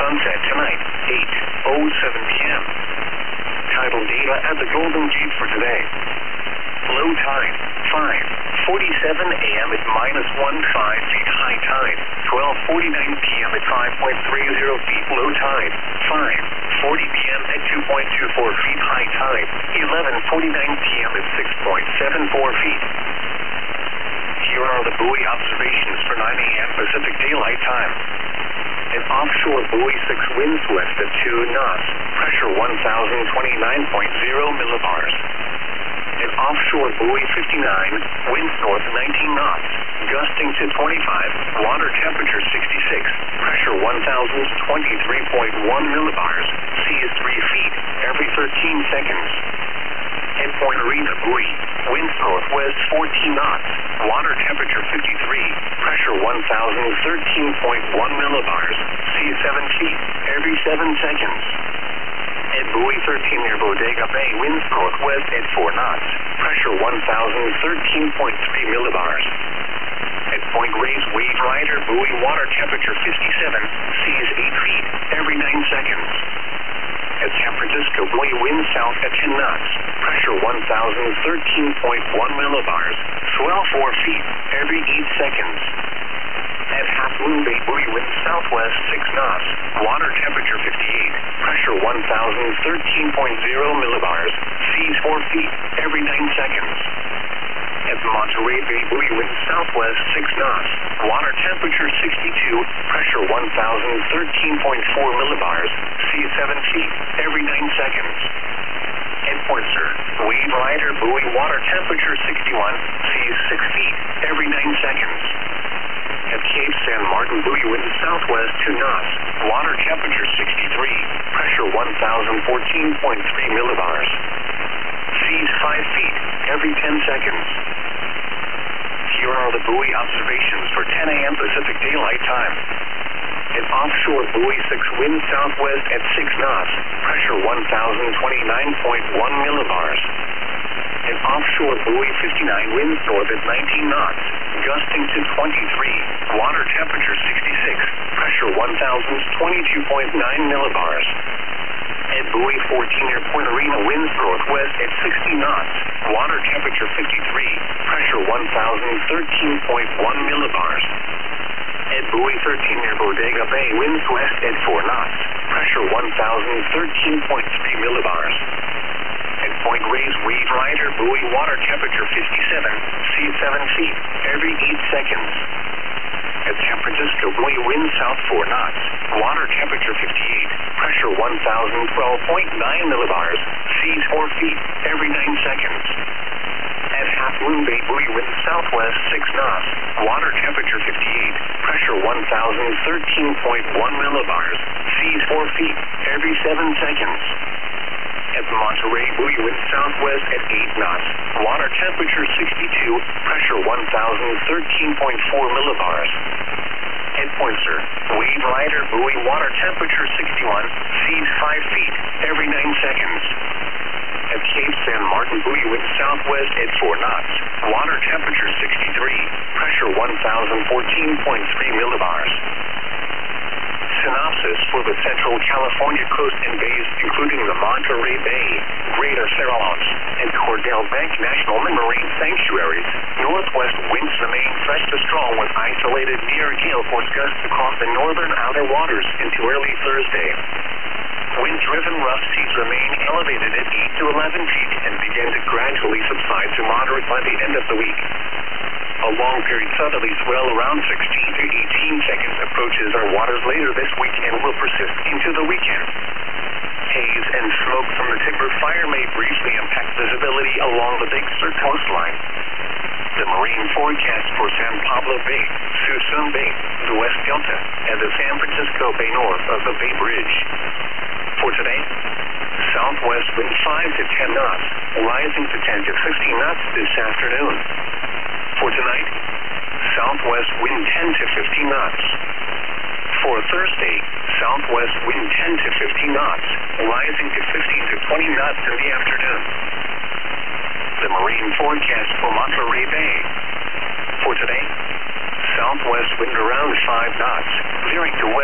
sunset tonight, 8:07 p.m. Tidal data at the Golden Gate for today. Low tide, 5:47 a.m. at -1.5 feet. High tide, 12:49 p.m. at 5.30 feet. Low tide, 5:40 p.m. at 2.24 feet. High tide, 11:49 p.m. at 6.74 feet. Here are the buoy observations for 9 a.m. Pacific Daylight Time. An offshore buoy 6 winds west at 2 knots, pressure 1,029.0 millibars. An offshore buoy 59, winds north 19 knots, gusting to 25, water temperature 66, pressure 1,023.1 millibars, sea is 3 feet every 13 seconds. At Point Arena buoy, winds northwest 14 knots, water temperature 53, pressure 1,013.1 millibars, sea 7 feet every 7 seconds. At buoy 13 near Bodega Bay, winds northwest at 4 knots, pressure 1,013.3 millibars. At Point Reyes Wave Rider buoy, water temperature 57, sea is 8 feet every 9 seconds. At San Francisco buoy, winds south at 10 knots, pressure 1,013.1 millibars, swell 4 feet every 8 seconds. At Half Moon Bay buoy, winds southwest 6 knots, water temperature 58, pressure 1,013.0 millibars, seas 4 feet every 9 seconds. At Monterey Bay buoy, winds southwest 6 knots, water temperature 62, pressure 1,013.4 millibars, sea 7 feet every 9 seconds. At Point Sur, Wave Rider buoy, water temperature 61, seas 6 feet every 9 seconds. At Cape San Martin buoy, winds southwest 2 knots, water temperature 63, pressure 1,014.3 millibars. Seas 5 feet every 10 seconds. Here are the buoy observations for 10 a.m. Pacific Daylight Time. An offshore buoy 6 winds southwest at 6 knots, pressure 1,029.1 millibars. An offshore buoy 59 winds north at 19 knots, gusting to 23, water temperature 66, pressure 1,022.9 millibars. At buoy 14 near Point Arena, winds northwest at 60 knots, water temperature 53, pressure 1,013.1 millibars. At buoy 13 near Bodega Bay, winds west at 4 knots, pressure 1,013.3 millibars. At Point Reyes Wave Rider buoy, water temperature 57, sea 7 feet every 8 seconds. At San Francisco buoy, winds south 4 knots, water temperature 58, pressure 1,012.9 millibars, seas 4 feet every 9 seconds. At Half Moon Bay buoy, winds southwest 6 knots, water temperature 58, pressure 1,013.1 millibars, seas 4 feet every 7 seconds. At Monterey buoy, winds southwest at 8 knots, water temperature 62, pressure 1,013.4 millibars. At Point Sur, Wave Rider buoy, water temperature 61, seas 5 feet every 9 seconds. At Cape San Martin buoy, winds southwest at 4 knots, water temperature 63, pressure 1,014.3 millibars. Synopsis for the Central California coast and bays, including the Monterey Bay, Greater Farallones, and Cordell Bank National Marine Sanctuaries. Northwest winds remain fresh to strong with isolated near gale force gusts across the northern outer waters into early Thursday. Wind-driven rough seas remain elevated at 8 to 11 feet and begin to gradually subside to moderate by the end of the week. A long-period southerly swell around 16 to 18 seconds approaches our waters later this week and will persist into the weekend. Haze and smoke from the timber fire may briefly impact visibility along the Big Sur coastline. The marine forecast for San Pablo Bay, Suisun Bay, the West Delta, and the San Francisco Bay north of the Bay Bridge. For today, southwest wind 5 to 10 knots, rising to 10 to 15 knots this afternoon. For tonight, southwest wind 10 to 15 knots. For Thursday, southwest wind 10 to 15 knots, rising to 15 to 20 knots in the afternoon. The marine forecast for Monterey Bay. For today, southwest wind around 5 knots, veering to west.